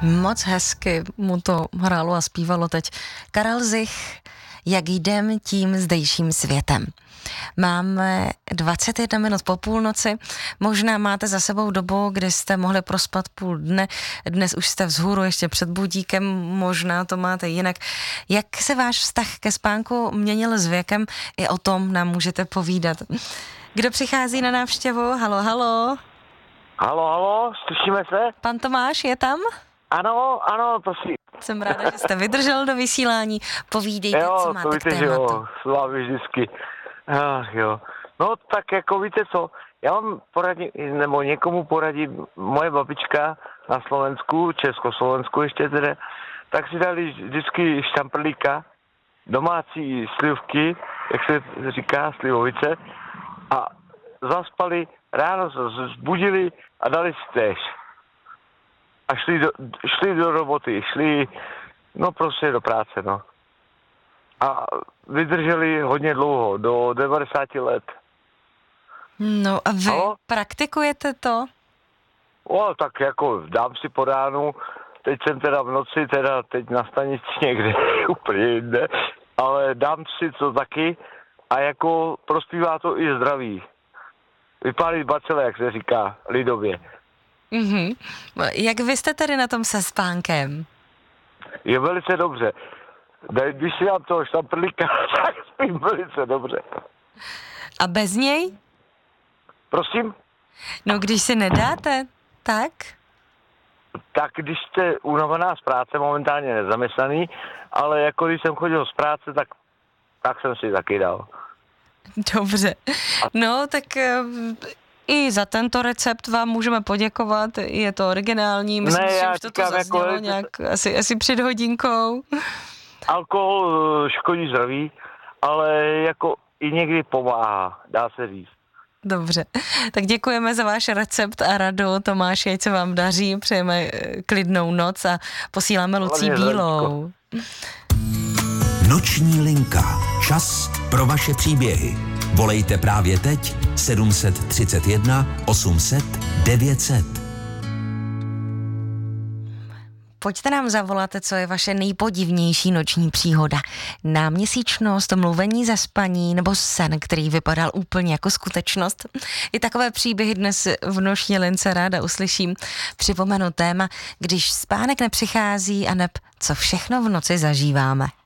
Moc hezky mu to hrálo a zpívalo teď Karel Zich, Jak jdem tím zdejším světem. Máme 21 minut po půlnoci, možná máte za sebou dobu, kdy jste mohli prospat půl dne, dnes už jste vzhůru ještě před budíkem, možná to máte jinak. Jak se váš vztah ke spánku měnil s věkem, i o tom nám můžete povídat. Kdo přichází na návštěvu? Halo, halo. Halo, slyšíme se? Pan Tomáš je tam? Ano, prosím. Jsem ráda, že jste vydržel do vysílání. Povídejte, jo, co máte to víte, k tématu. Jo, slávy vždycky. Jo. No tak jako víte co, já vám poradím, nebo někomu poradím, moje babička na Slovensku, Československu ještě tedy, tak si dali vždycky štamprlíka, domácí slivky, jak se říká, slivovice, a zaspali, ráno se zbudili a dali si též. A šli do roboty, no prostě do práce, no. A vydrželi hodně dlouho, do 90 let. No a vy praktikujete to? Tak jako dám si po ránu, teď jsem teda v noci, teď na stanici někde úplně jinde, ale dám si to taky a jako prospívá to i zdraví. Vypálit bacile, jak se říká lidově. Mhm. Jak vy jste tedy na tom se spánkem? Je velice dobře. Když si dám toho štamprlíka, tak spím velice dobře. A bez něj? Prosím? No když si nedáte, tak? Tak když jste unavená z práce, momentálně nezaměstnaný, ale jako když jsem chodil z práce, tak jsem si taky dal. Dobře. No tak i za tento recept vám můžeme poděkovat, je to originální, myslím si, že už to zaznělo jako nějak asi před hodinkou. Alkohol škodí zdraví, ale jako i někdy pomáhá, dá se říct. Dobře, tak děkujeme za váš recept a radu, Tomáši, ať se vám daří, přejeme klidnou noc a posíláme Lucii Bílou. Noční linka. Čas pro vaše příběhy. Volejte právě teď 731 800 900. Pojďte nám zavolat, co je vaše nejpodivnější noční příhoda. Náměsíčnost, mluvení za spaní nebo sen, který vypadal úplně jako skutečnost. I takové příběhy dnes v noční lince ráda uslyším. Připomenu téma, když spánek nepřichází a neb co všechno v noci zažíváme.